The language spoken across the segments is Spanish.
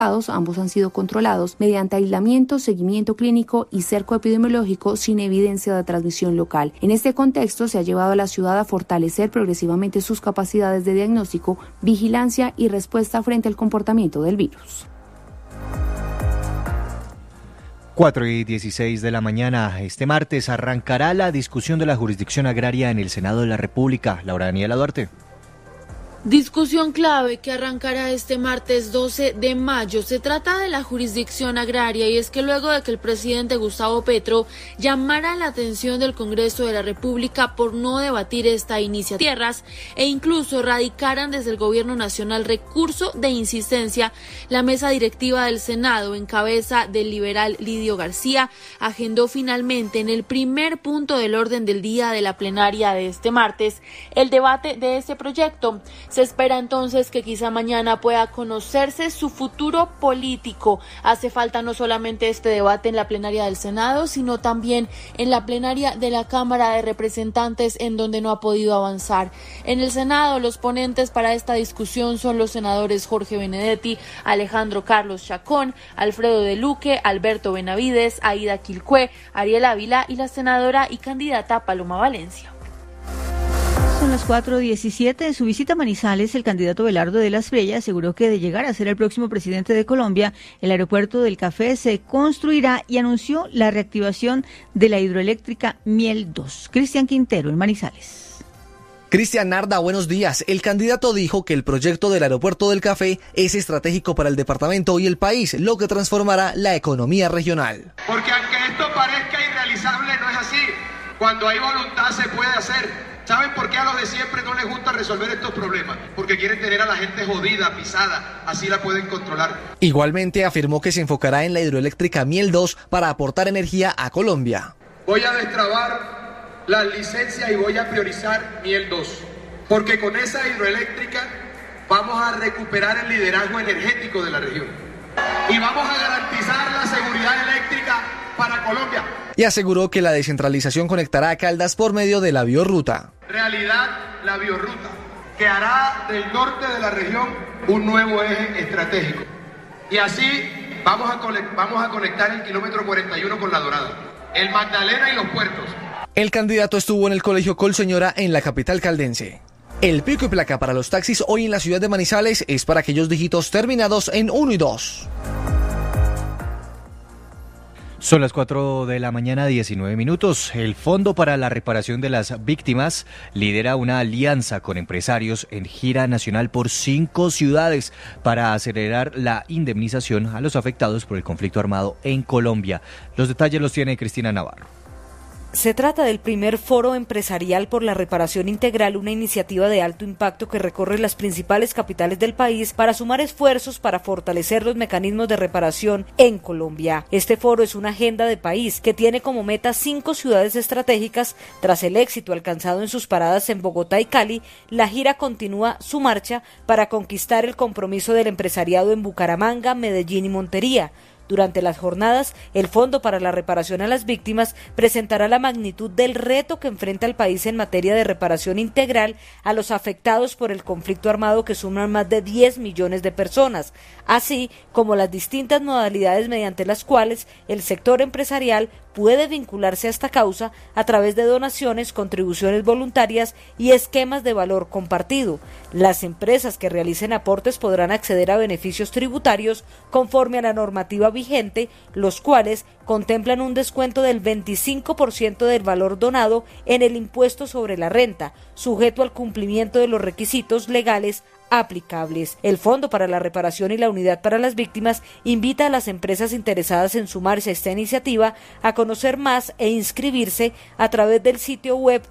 ambos han sido controlados mediante aislamiento, seguimiento clínico y cerco epidemiológico sin evidencia de transmisión local. En este contexto, se ha llevado a la ciudad a fortalecer progresivamente sus capacidades de diagnóstico, vigilancia y respuesta frente al comportamiento del virus. 4:16 de la mañana. Este martes arrancará la discusión de la jurisdicción agraria en el Senado de la República. Laura Daniela Duarte. Discusión clave que arrancará este martes 12 de mayo. Se trata de la jurisdicción agraria y es que luego de que el presidente Gustavo Petro llamara la atención del Congreso de la República por no debatir esta iniciativa de tierras e incluso radicaran desde el Gobierno Nacional recurso de insistencia, la mesa directiva del Senado, en cabeza del liberal Lidio García, agendó finalmente en el primer punto del orden del día de la plenaria de este martes el debate de este proyecto. Se espera entonces que quizá mañana pueda conocerse su futuro político. Hace falta no solamente este debate en la plenaria del Senado, sino también en la plenaria de la Cámara de Representantes, en donde no ha podido avanzar. En el Senado, los ponentes para esta discusión son los senadores Jorge Benedetti, Alejandro Carlos Chacón, Alfredo de Luque, Alberto Benavides, Aida Quilcué, Ariel Ávila y la senadora y candidata Paloma Valencia. Son las 4:17. En su visita a Manizales, el candidato Belardo de la Espriella aseguró que de llegar a ser el próximo presidente de Colombia, el aeropuerto del Café se construirá y anunció la reactivación de la hidroeléctrica Miel 2. Cristian Quintero, en Manizales. Cristian Narda, buenos días. El candidato dijo que el proyecto del aeropuerto del Café es estratégico para el departamento y el país, lo que transformará la economía regional. Porque aunque esto parezca irrealizable, no es así. Cuando hay voluntad se puede hacer. ¿Saben por qué a los de siempre no les gusta resolver estos problemas? Porque quieren tener a la gente jodida, pisada, así la pueden controlar. Igualmente afirmó que se enfocará en la hidroeléctrica Miel 2 para aportar energía a Colombia. Voy a destrabar las licencias y voy a priorizar Miel 2, porque con esa hidroeléctrica vamos a recuperar el liderazgo energético de la región y vamos a garantizar la seguridad eléctrica para Colombia. Y aseguró que la descentralización conectará a Caldas por medio de la biorruta. Realidad la biorruta, que hará del norte de la región un nuevo eje estratégico. Y así vamos a conectar el kilómetro 41 con La Dorada, el Magdalena y los puertos. El candidato estuvo en el Colegio Colseñora en la capital caldense. El pico y placa para los taxis hoy en la ciudad de Manizales es para aquellos dígitos terminados en 1 y 2. Son las 4 de la mañana, 19 minutos. El Fondo para la Reparación de las Víctimas lidera una alianza con empresarios en gira nacional por 5 ciudades para acelerar la indemnización a los afectados por el conflicto armado en Colombia. Los detalles los tiene Cristina Navarro. Se trata del primer foro empresarial por la reparación integral, una iniciativa de alto impacto que recorre las principales capitales del país para sumar esfuerzos para fortalecer los mecanismos de reparación en Colombia. Este foro es una agenda de país que tiene como meta 5 ciudades estratégicas. Tras el éxito alcanzado en sus paradas en Bogotá y Cali, la gira continúa su marcha para conquistar el compromiso del empresariado en Bucaramanga, Medellín y Montería. Durante las jornadas, el Fondo para la Reparación a las Víctimas presentará la magnitud del reto que enfrenta el país en materia de reparación integral a los afectados por el conflicto armado, que suman más de 10 millones de personas, así como las distintas modalidades mediante las cuales el sector empresarial puede vincularse a esta causa a través de donaciones, contribuciones voluntarias y esquemas de valor compartido. Las empresas que realicen aportes podrán acceder a beneficios tributarios conforme a la normativa vigente, los cuales contemplan un descuento del 25% del valor donado en el impuesto sobre la renta, sujeto al cumplimiento de los requisitos legales aplicables. El Fondo para la Reparación y la Unidad para las Víctimas invita a las empresas interesadas en sumarse a esta iniciativa a conocer más e inscribirse a través del sitio web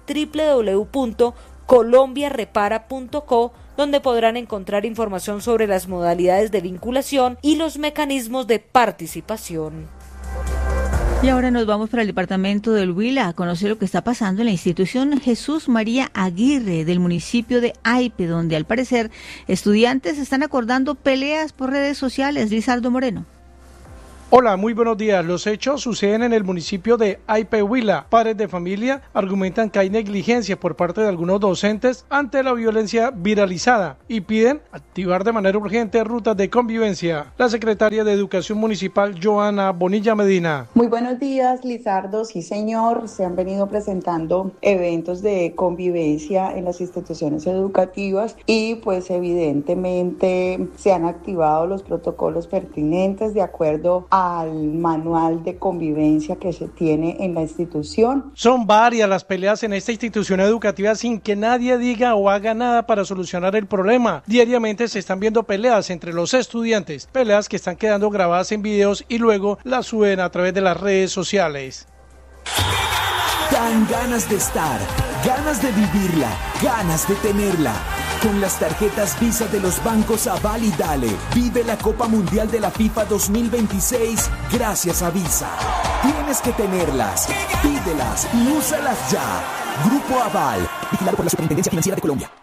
www.colombiarepara.co, donde podrán encontrar información sobre las modalidades de vinculación y los mecanismos de participación. Y ahora nos vamos para el departamento del Huila a conocer lo que está pasando en la institución Jesús María Aguirre del municipio de Aipe, donde al parecer estudiantes están acordando peleas por redes sociales. Lizardo Moreno. Hola, muy buenos días. Los hechos suceden en el municipio de Aipehuila. Padres de familia argumentan que hay negligencia por parte de algunos docentes ante la violencia viralizada y piden activar de manera urgente rutas de convivencia. La secretaria de Educación Municipal, Joana Bonilla Medina. Muy buenos días, Lizardo. Sí, señor. Se han venido presentando eventos de convivencia en las instituciones educativas y pues evidentemente se han activado los protocolos pertinentes de acuerdo al manual de convivencia que se tiene en la institución. Son varias las peleas en esta institución educativa sin que nadie diga o haga nada para solucionar el problema. Diariamente se están viendo peleas entre los estudiantes, peleas que están quedando grabadas en videos y luego las suben a través de las redes sociales. Dan ganas de estar, ganas de vivirla, ganas de tenerla. Con las tarjetas Visa de los bancos Aval y Dale, vive la Copa Mundial de la FIFA 2026 gracias a Visa. Tienes que tenerlas, pídelas y úsalas ya. Grupo Aval, vigilado por la Superintendencia Financiera de Colombia.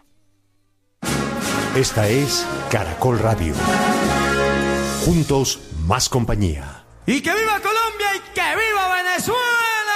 Esta es Caracol Radio. Juntos, más compañía. ¡Y que viva Colombia y que viva!